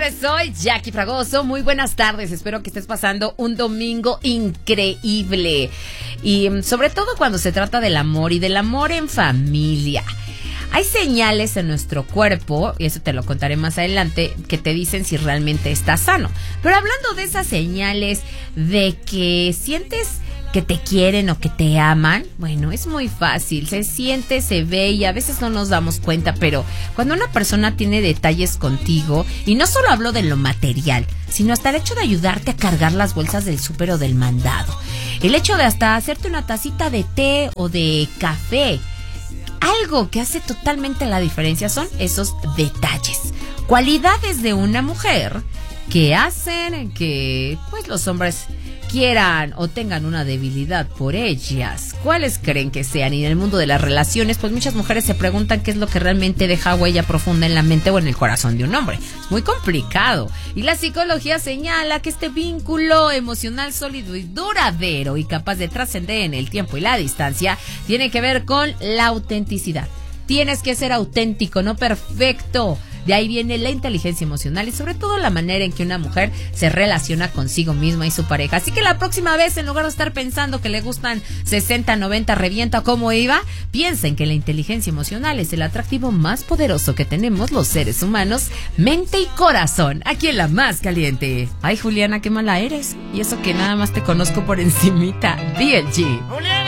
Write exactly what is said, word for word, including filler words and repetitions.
señores, soy Jackie Fragoso. Muy buenas tardes. Espero que estés pasando un domingo increíble. Y sobre todo cuando se trata del amor y del amor en familia. Hay señales en nuestro cuerpo, y eso te lo contaré más adelante, que te dicen si realmente estás sano. Pero hablando de esas señales de que sientes que te quieren o que te aman, bueno, es muy fácil, se siente, se ve y a veces no nos damos cuenta, pero cuando una persona tiene detalles contigo, y no solo hablo de lo material, sino hasta el hecho de ayudarte a cargar las bolsas del súper o del mandado, el hecho de hasta hacerte una tacita de té o de café, algo que hace totalmente la diferencia son esos detalles, cualidades de una mujer que hacen que pues los hombres quieran o tengan una debilidad por ellas. ¿Cuáles creen que sean? Y en el mundo de las relaciones, pues muchas mujeres se preguntan qué es lo que realmente deja huella profunda en la mente o en el corazón de un hombre. Es muy complicado. Y la psicología señala que este vínculo emocional sólido y duradero y capaz de trascender en el tiempo y la distancia tiene que ver con la autenticidad. Tienes que ser auténtico, no perfecto. De ahí viene la inteligencia emocional y sobre todo la manera en que una mujer se relaciona consigo misma y su pareja. Así que la próxima vez, en lugar de estar pensando que le gustan sesenta, noventa, revienta o cómo iba, piensen que la inteligencia emocional es el atractivo más poderoso que tenemos los seres humanos, mente y corazón, aquí en La Más Caliente. Ay, Juliana, qué mala eres. Y eso que nada más te conozco por encimita. D L G.